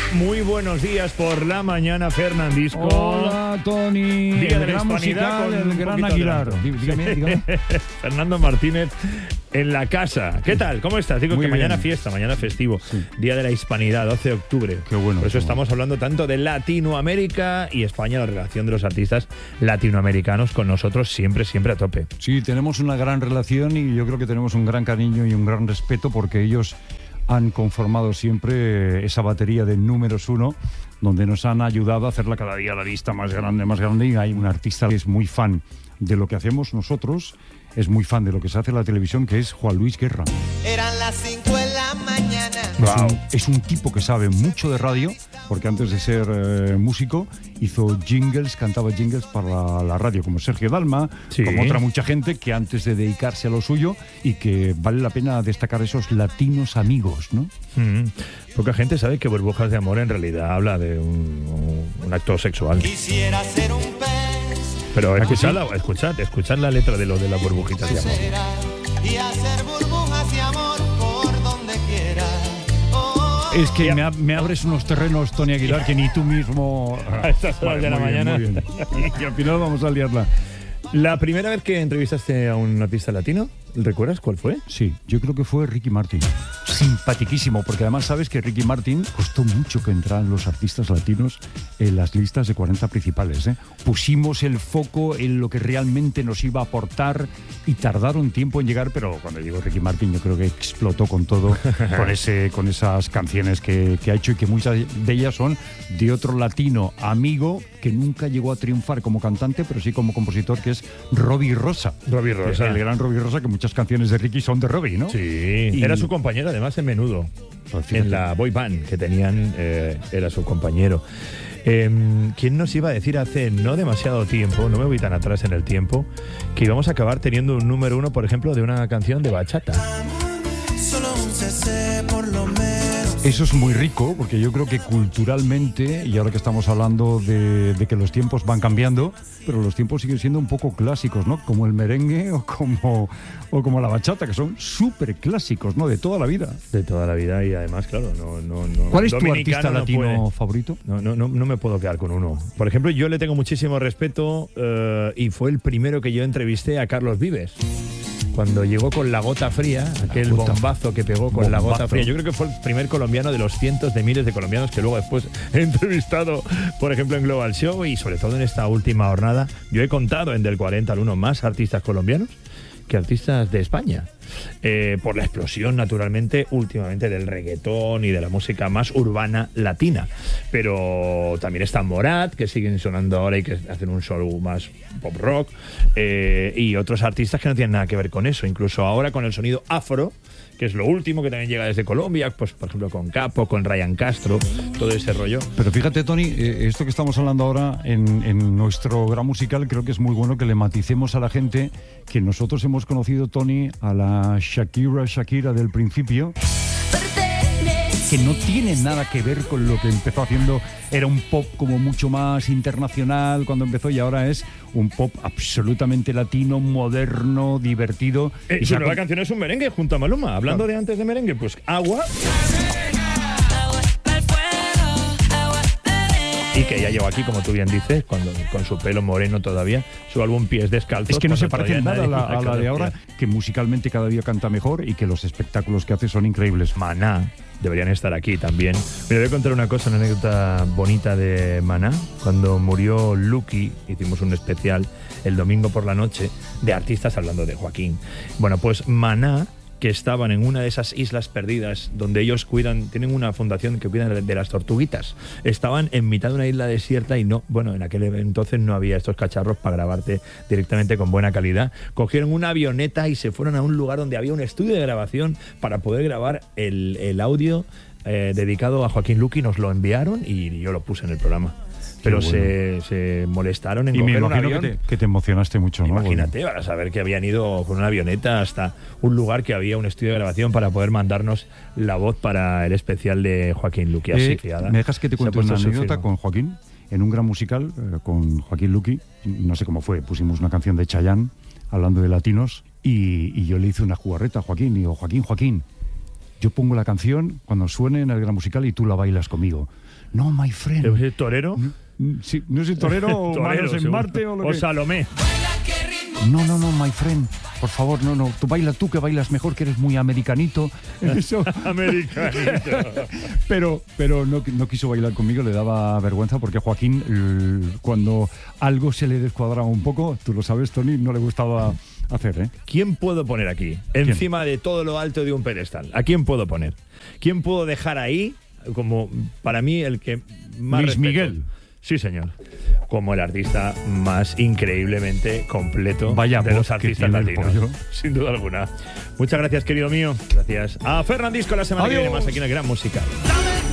Muy buenos días por la mañana, Fernandisco. Hola, Tony. Día el de la gran Hispanidad musical, con el un gran poquito de Aguilar. Dígame. Fernando Martínez en la casa. ¿Qué tal? ¿Cómo estás? Digo Muy que mañana bien. fiesta, mañana festivo. Sí. Día de la Hispanidad, 12 de octubre. Qué bueno. Por eso qué estamos hablando tanto de Latinoamérica y España, la relación de los artistas latinoamericanos con nosotros siempre a tope. Sí, tenemos una gran relación y yo creo que tenemos un gran cariño y un gran respeto porque ellos han conformado siempre esa batería de números uno donde nos han ayudado a hacerla cada día la lista más grande y hay un artista que es muy fan de lo que hacemos nosotros, es muy fan de lo que se hace en la televisión, que es Juan Luis Guerra. Eran las 5 de la mañana. Es un tipo que sabe mucho de radio, porque antes de ser músico hizo jingles, cantaba jingles para la radio, como Sergio Dalma, Sí. como otra mucha gente que antes de dedicarse a lo suyo y que vale la pena destacar esos latinos amigos, ¿no? Poca gente sabe que Burbujas de Amor en realidad habla de un acto sexual. Quisiera ser un pez. Pero escuchad la letra de lo de las burbujitas de amor. Será, y hacer burbujas de amor por donde quiera. Oh, Es que me abres unos terrenos, Tony Aguilar, que ni tú mismo... A estas horas de la muy bien, mañana. muy bien. Y al final vamos a liarla. La primera vez que entrevistaste a un artista latino, ¿recuerdas cuál fue? Sí, yo creo que fue Ricky Martin. Simpatiquísimo, porque además sabes que Ricky Martin costó mucho que entraran los artistas latinos en las listas de 40 principales, ¿eh? Pusimos el foco en lo que realmente nos iba a aportar y tardaron tiempo en llegar, pero cuando llegó Ricky Martin yo creo que explotó con todo, con esas canciones que ha hecho y que muchas de ellas son de otro latino amigo que nunca llegó a triunfar como cantante, pero sí como compositor, que es Robbie Rosa. Robbie Rosa. El gran Robbie Rosa, que muchas canciones de Ricky son de Robbie, ¿no? Sí, Y- era su compañero además en Menudo, Pues fíjate. en la boy band que tenían, era su compañero. ¿Quién nos iba a decir hace no demasiado tiempo, no me voy tan atrás en el tiempo, que íbamos a acabar teniendo un número uno, por ejemplo, de una canción de bachata? solo un cc por lo menos. Eso es muy rico, porque yo creo que culturalmente, y ahora que estamos hablando de que los tiempos van cambiando, pero los tiempos siguen siendo un poco clásicos, ¿no? Como el merengue o como la bachata, que son súper clásicos, ¿no? De toda la vida. De toda la vida y además, claro, no. ¿Cuál es tu dominicano artista no latino puede. favorito? No me puedo quedar con uno. Por ejemplo, yo le tengo muchísimo respeto y fue el primero que yo entrevisté a Carlos Vives. Cuando llegó con La Gota Fría, aquel Gota. bombazo que pegó con La Gota Bombazo. Fría. Yo creo que fue el primer colombiano de los cientos de miles de colombianos que luego después he entrevistado, por ejemplo, en Global Show y sobre todo en esta última jornada. Yo he contado en Del 40 al 1 más artistas colombianos que artistas de España. Por la explosión, naturalmente, últimamente del reggaetón y de la música más urbana latina. Pero también está Morat, que siguen sonando ahora y que hacen un show más pop rock. Y otros artistas que no tienen nada que ver con eso. Incluso ahora con el sonido afro, que es lo último que también llega desde Colombia, pues por ejemplo con Capo, con Ryan Castro, todo ese rollo. Pero fíjate, Tony, esto que estamos hablando ahora en nuestro gran musical, creo que es muy bueno que le maticemos a la gente que nosotros hemos conocido, Tony, a la Shakira del principio, que no tiene nada que ver con lo que empezó haciendo. Era un pop como mucho más internacional cuando empezó y ahora es un pop absolutamente latino, moderno, divertido. Y Su se ha nueva canción es un merengue junto a Maluma. Hablando de antes de merengue, pues Agua. Y que ya llegó aquí, como tú bien dices, con su pelo moreno todavía, su álbum Pies Descalzos. Es que no se cuando parece todavía nada a nadie la de ahora, conocía. que musicalmente cada día canta mejor y que los espectáculos que hace son increíbles. Maná, deberían estar aquí también. Me voy a contar una cosa, una anécdota bonita de Maná. Cuando murió Lucky, hicimos un especial el domingo por la noche de artistas hablando de Joaquín. Bueno, pues Maná, que estaban en una de esas islas perdidas donde ellos tienen una fundación que cuidan de las tortuguitas. Estaban en mitad de una isla desierta y en aquel entonces no había estos cacharros para grabarte directamente con buena calidad. Cogieron una avioneta y se fueron a un lugar donde había un estudio de grabación para poder grabar el audio dedicado a Joaquín Luqui. Nos lo enviaron y yo lo puse en el programa. Pero bueno. se molestaron en Y me coger un imagino avión. que te emocionaste mucho, ¿no? Imagínate, para saber que habían ido con una avioneta hasta un lugar que había un estudio de grabación para poder mandarnos la voz para el especial de Joaquín Luqui. ¿Me dejas que te cuente una anécdota con Joaquín? En un gran musical con Joaquín Luqui, no sé cómo fue, pusimos una canción de Chayanne hablando de latinos y yo le hice una jugarreta a Joaquín y digo, Joaquín, Yo pongo la canción cuando suene en el Gran Musical y tú la bailas conmigo. No, my friend. ¿Es torero? Sí, no sé, torero o Manos en seguro. Marte o lo O que... Salomé. No, my friend. Por favor, no. Tú baila tú, que bailas mejor, que eres muy americanito. Eso. Americanito. Pero no quiso bailar conmigo, le daba vergüenza porque Joaquín, cuando algo se le descuadraba un poco, tú lo sabes, Tony, no le gustaba hacer, ¿eh? ¿Quién puedo poner aquí? Encima de todo lo alto de un pedestal. ¿A quién puedo poner? ¿Quién puedo dejar ahí como, para mí, el que más Luis respeto? Miguel. Sí, señor. Como el artista más increíblemente completo Vaya de los voz que artistas tiene el latinos. pollo. Sin duda alguna. Muchas gracias, querido mío. Gracias a Fernandisco la semana que Adiós. viene más aquí en el Gran Musical.